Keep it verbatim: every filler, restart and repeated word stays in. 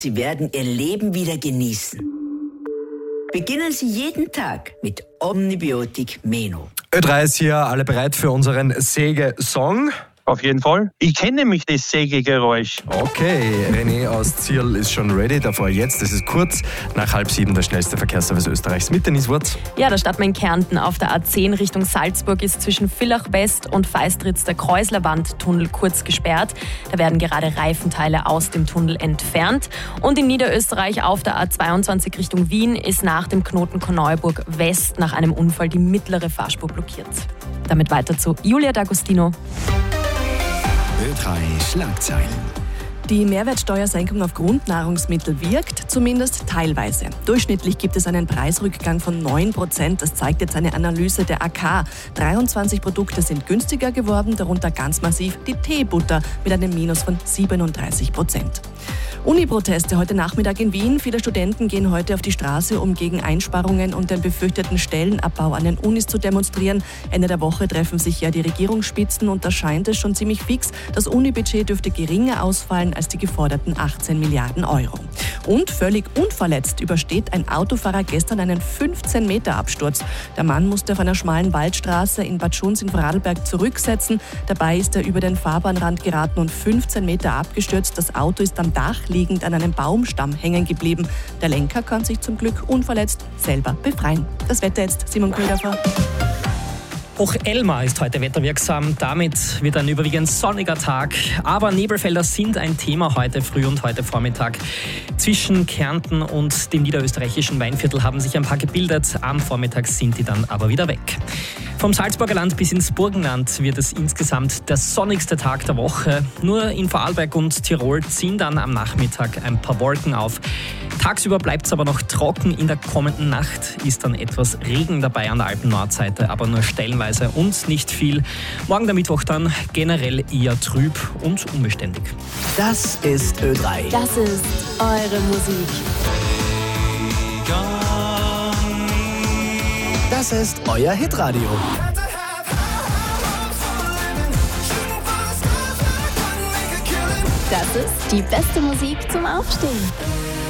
Sie werden Ihr Leben wieder genießen. Beginnen Sie jeden Tag mit Omnibiotik Meno. Ö drei ist hier, alle bereit für unseren Säge-Song? Auf jeden Fall. Ich kenne nämlich das Sägegeräusch. Okay, René aus Zierl ist schon ready. Davor jetzt, es ist kurz nach halb sieben der schnellste Verkehrsservice Österreichs mit Denise Wurz. Ja, da starten wir in Kärnten. Auf der A zehn Richtung Salzburg ist zwischen Villach West und Feistritz der Kreuzlerwand-Tunnel kurz gesperrt. Da werden gerade Reifenteile aus dem Tunnel entfernt. Und in Niederösterreich auf der A zweiundzwanzig Richtung Wien ist nach dem Knoten Korneuburg West nach einem Unfall die mittlere Fahrspur blockiert. Damit weiter zu Julia D'Agostino. Ö drei Schlagzeilen. Die Mehrwertsteuersenkung auf Grundnahrungsmittel wirkt, zumindest teilweise. Durchschnittlich gibt es einen Preisrückgang von neun Prozent. Das zeigt jetzt eine Analyse der A K. dreiundzwanzig Produkte sind günstiger geworden, darunter ganz massiv die Teebutter mit einem Minus von siebenunddreißig Prozent. Uni-Proteste heute Nachmittag in Wien. Viele Studenten gehen heute auf die Straße, um gegen Einsparungen und den befürchteten Stellenabbau an den Unis zu demonstrieren. Ende der Woche treffen sich ja die Regierungsspitzen und da scheint es schon ziemlich fix. Das Uni-Budget dürfte geringer ausfallen als die geforderten achtzehn Milliarden Euro. Und völlig unverletzt übersteht ein Autofahrer gestern einen fünfzehn Meter Absturz. Der Mann musste auf einer schmalen Waldstraße in Bad Schunz in Vorarlberg zurücksetzen. Dabei ist er über den Fahrbahnrand geraten und fünfzehn Meter abgestürzt. Das Auto ist am Dach liegend an einem Baumstamm hängen geblieben. Der Lenker kann sich zum Glück unverletzt selber befreien. Das Wetter jetzt, Simon Köhlerfer. Auch Elmar ist heute wetterwirksam. Damit wird ein überwiegend sonniger Tag. Aber Nebelfelder sind ein Thema heute früh und heute Vormittag. Zwischen Kärnten und dem niederösterreichischen Weinviertel haben sich ein paar gebildet. Am Vormittag sind die dann aber wieder weg. Vom Salzburger Land bis ins Burgenland wird es insgesamt der sonnigste Tag der Woche. Nur in Vorarlberg und Tirol ziehen dann am Nachmittag ein paar Wolken auf. Tagsüber bleibt es aber noch trocken. In der kommenden Nacht ist dann etwas Regen dabei an der Alpen-Nordseite, aber nur stellenweise und nicht viel. Morgen der Mittwoch dann generell eher trüb und unbeständig. Das ist Ö drei. Das ist eure Musik. Das ist euer Hitradio. Das ist die beste Musik zum Aufstehen.